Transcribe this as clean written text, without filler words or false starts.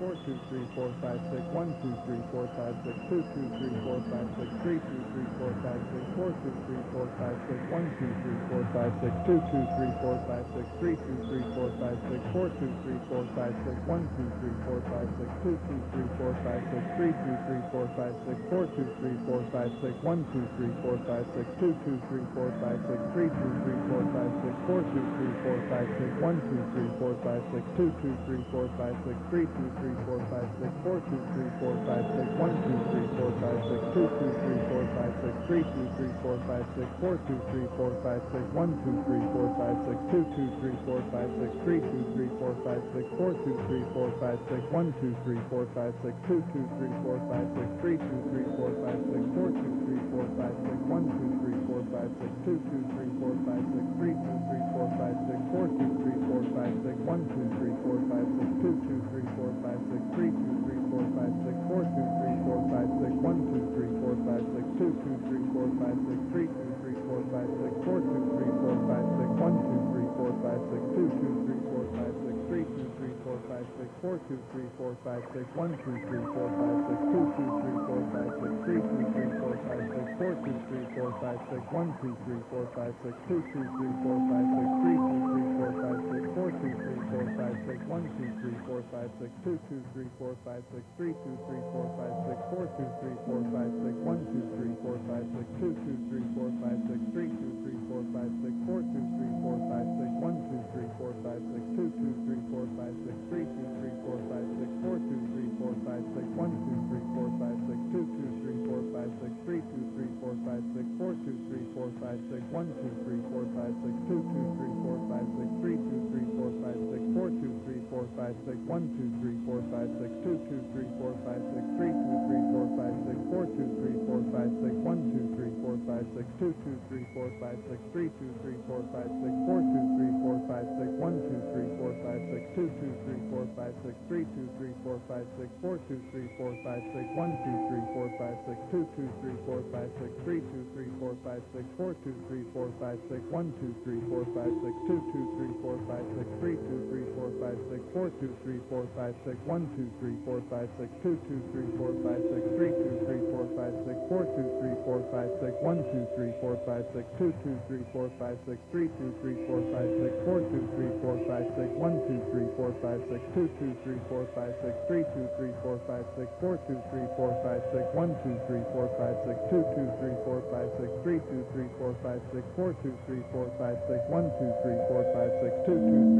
4 2 3 4 5 6 1 2 3 4 5 6 2 2 3 4 5 6 3 2 3 4 5 6 4 2 3 4 5 6 1 2 3 4 5 6 2 2 3 4 5 6 3 2 3 4 5 6 4 2 3 4 5 6 1 2 3 4 5 6 2 2 3 4 5 6 3 2 3 4 5 6 4 2 3 4 5 6 1 2 3 4 5 6 2 2 3 4 5 6 3 2 3 4 5 6 4 2 3 4 5 6 1 2 3 4 5 6 2 2 3 4 5 6 3 2 3 4 5 6 4 2 3 4 5 6 1 2 3 4 5 6 2 2 3 4 5 6 3 2 3 4 5 6 4 2 3 4 5 6 1 2 3 4 5 6 2 2 3 4 5 6 3 2 3 4 5 6 4 2 3 4 5 6 1 2 3 4 5 6 2 2 3 4 5 6 3 2 3 4 5 6 4 2 3 4 5 6 1 2 3 4 5 6 2 2 3 4 5 6 3 2 3 4 5 6 4 2 3 4 5 6 1 2 3 4 5 6 2 2 3 4 5 6 3 2 3 4 5 6 4 2 3 4 5 6 1 2 3 4 5 6 2 2 3 4 5 6 3 2 3 4 5 6 4 2 3 4 5 6 1 2 3 4 5 6 2 2 3 4 5 6 3 2 3 4 5 6 4 2 3 4 5 6 1 2 3 4 5 6 2 2 3 4 5 6 3 2 3 4 5 6 4 2 3 4 5 6 1 2 3 4 5 6 2 2 3 4 5 6 3 2 3 4 5 6 4 2 3 4 5 6 1 2 3 4 5 6 2 2 3 4 5 6 3 2 3 4 5 6 4 2 3 4 5 6 1 2 3 4 5 6 2 2 3 4 5 6 3 2 3 4 5 6 4 2 3 4 5 6 1 2 3 4 5 6 2 2 3 4 5 6 3 2 3 4 5 6 4 2 3 4 5 6 1 2 3 4 5 6 2 2 3 4 5 6 3 2 3 4 5 6 4 2 3 4 5 6 1 2 3 4 5 6 2 2 3 4 5 6 3 2 3 4 5 6 4 2 3 4 5 6 1 2 3 4 5 6 2 2 3 4 5 6 3 2 3 4 5 6 4 2 3 4 5 6 1 2 3 4 5 6 2 2 3 4 5 6 3 2 3 4 5 6 4 2 3 4 5 6 1 2 3 4 5 6 2 2 3 4 5 6 3 2 3 4 5 6 4 2 3 4 5 6 1 2 3 4 5 6 2 2 3 4 5 6 3 2 3 4 5 6 4 2 3 4 5 6 1 2 3 4 5 6 2 2 3 4 5 6 3 2 3 4 5 6 4 2 3 4 5 6 1 2 3 4 5 6 2 2 3 4 5 6 3 2 3 4 5 6 4 2 3 4 5 6 1 2 3 4 5 6 2 2 3 4 5 6 3 2 3 4 5 6 4 2 3 4 5 6 1 2 3 4 5 6 2 2 3 4 5 6 3 2 3 4 5 6 4 2 3 4 5 6 1 2 3 4 5 6 2 2 3 4 5 6 3 2 3 4 5 6 4 2 3 4 5 6 1 2 3 4 5 6 2 2